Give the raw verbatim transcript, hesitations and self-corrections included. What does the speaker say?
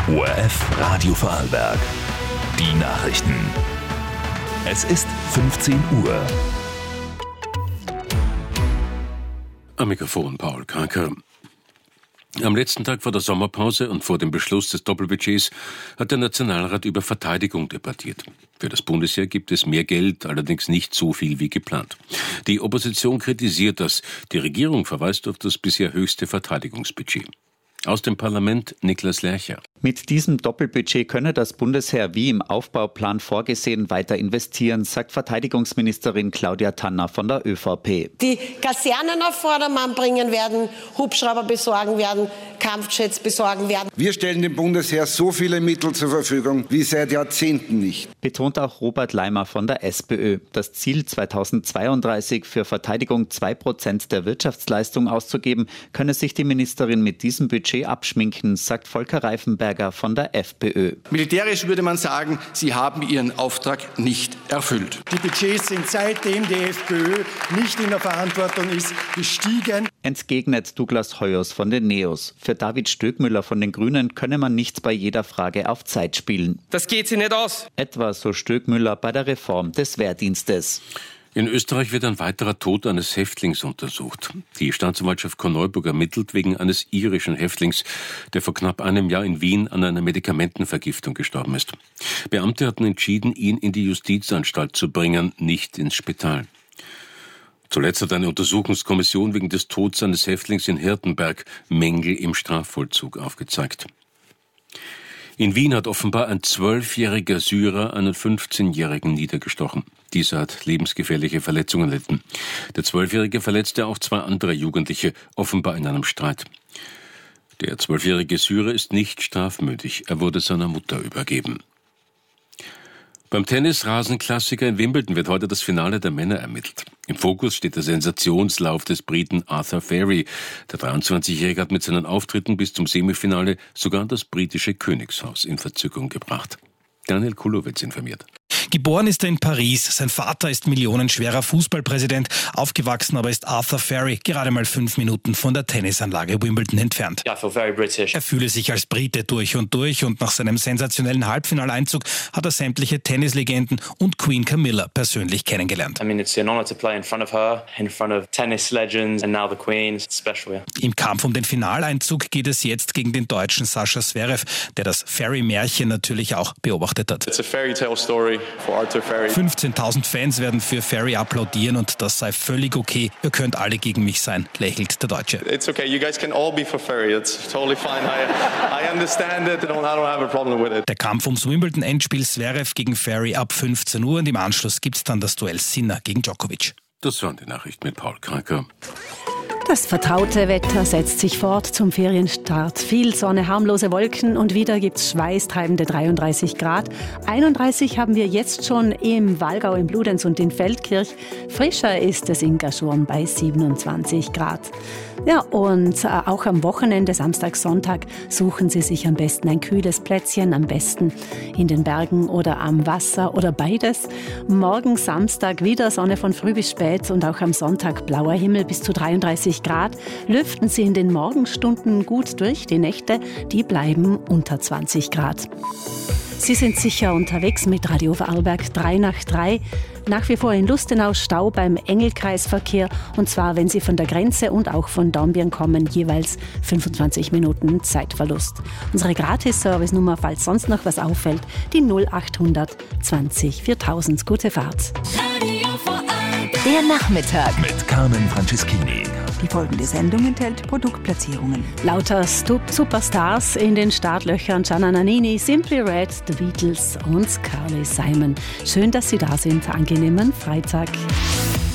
O R F Radio Vorarlberg. Die Nachrichten. Es ist fünfzehn Uhr. Am Mikrofon Paul Kranker. Am letzten Tag vor der Sommerpause und vor dem Beschluss des Doppelbudgets hat der Nationalrat über Verteidigung debattiert. Für das Bundesheer gibt es mehr Geld, allerdings nicht so viel wie geplant. Die Opposition kritisiert das. Die Regierung verweist auf das bisher höchste Verteidigungsbudget. Aus dem Parlament Niklas Lercher. Mit diesem Doppelbudget könne das Bundesheer wie im Aufbauplan vorgesehen weiter investieren, sagt Verteidigungsministerin Claudia Tanner von der ÖVP. Die Kasernen auf Vordermann bringen werden, Hubschrauber besorgen werden, Kampfjets besorgen werden. Wir stellen dem Bundesheer so viele Mittel zur Verfügung wie seit Jahrzehnten nicht. Betont auch Robert Leimer von der SPÖ. Das Ziel, zweitausendzweiunddreißig für Verteidigung zwei Prozent der Wirtschaftsleistung auszugeben, könne sich die Ministerin mit diesem Budget abschminken, sagt Volker Reifenberger von der FPÖ. Militärisch würde man sagen, sie haben ihren Auftrag nicht erfüllt. Die Budgets sind seitdem die FPÖ nicht in der Verantwortung ist, gestiegen. Entgegnet Douglas Hoyos von den Neos. Für David Stöckmüller von den Grünen könne man nicht bei jeder Frage auf Zeit spielen. Das geht sich nicht aus. Etwa so Stöckmüller bei der Reform des Wehrdienstes. In Österreich wird ein weiterer Tod eines Häftlings untersucht. Die Staatsanwaltschaft Korneuburg ermittelt wegen eines irischen Häftlings, der vor knapp einem Jahr in Wien an einer Medikamentenvergiftung gestorben ist. Beamte hatten entschieden, ihn in die Justizanstalt zu bringen, nicht ins Spital. Zuletzt hat eine Untersuchungskommission wegen des Todes eines Häftlings in Hirtenberg Mängel im Strafvollzug aufgezeigt. In Wien hat offenbar ein zwölfjähriger Syrer einen fünfzehnjährigen niedergestochen. Dieser hat lebensgefährliche Verletzungen erlitten. Der Zwölfjährige verletzte auch zwei andere Jugendliche, offenbar in einem Streit. Der zwölfjährige Syrer ist nicht strafmündig. Er wurde seiner Mutter übergeben. Beim Tennis-Rasenklassiker in Wimbledon wird heute das Finale der Männer ermittelt. Im Fokus steht der Sensationslauf des Briten Arthur Feri. Der dreiundzwanzigjährige hat mit seinen Auftritten bis zum Semifinale sogar das britische Königshaus in Verzückung gebracht. Daniel Kulowitz informiert. Geboren ist er in Paris. Sein Vater ist millionenschwerer Fußballpräsident. Aufgewachsen aber ist Arthur Feri gerade mal fünf Minuten von der Tennisanlage Wimbledon entfernt. I feel very British. Er fühle sich als Brite durch und durch und nach seinem sensationellen Halbfinaleinzug hat er sämtliche Tennislegenden und Queen Camilla persönlich kennengelernt. I mean, it's an honor to play in front of her, in front of tennis legends and now the Queen. It's special, yeah. Im Kampf um den Finaleinzug geht es jetzt gegen den Deutschen Sascha Zverev, der das Feri-Märchen natürlich auch beobachtet hat. It's a fairy tale story. fünfzehntausend Fans werden für Feri applaudieren und das sei völlig okay. Ihr könnt alle gegen mich sein, lächelt der Deutsche. It's okay, you guys can all be for Feri. It's totally fine. I, I understand it and I don't have a problem with it. Der Kampf ums Wimbledon-Endspiel Zverev gegen Feri ab fünfzehn Uhr und im Anschluss gibt's dann das Duell Sinner gegen Djokovic. Das waren die Nachrichten mit Paul Kranker. Das vertraute Wetter setzt sich fort zum Ferienstart. Viel Sonne, harmlose Wolken und wieder gibt's schweißtreibende dreiunddreißig Grad. einunddreißig haben wir jetzt schon im Walgau, in Bludenz und in Feldkirch. Frischer ist es in Gaschurn bei siebenundzwanzig Grad. Ja, und äh, auch am Wochenende, Samstag, Sonntag, suchen Sie sich am besten ein kühles Plätzchen, am besten in den Bergen oder am Wasser oder beides. Morgen Samstag wieder Sonne von früh bis spät und auch am Sonntag blauer Himmel bis zu dreiunddreißig Grad. Lüften Sie in den Morgenstunden gut durch. Die Nächte, die bleiben unter zwanzig Grad. Sie sind sicher unterwegs mit Radio Vorarlberg drei nach drei. Nach wie vor in Lustenau Stau beim Engelkreisverkehr. Und zwar, wenn Sie von der Grenze und auch von Dornbirn kommen, jeweils fünfundzwanzig Minuten Zeitverlust. Unsere Gratis-Service-Nummer, falls sonst noch was auffällt, die null achthundert zwanzig viertausend. Gute Fahrt. Radio Vorarlberg. Der Nachmittag mit Carmen Franceschini. Die folgende Sendung enthält Produktplatzierungen. Lauter Stu- Superstars in den Startlöchern: Gianna Nannini, Simply Red, The Beatles und Carly Simon. Schön, dass Sie da sind. Angenehmen Freitag.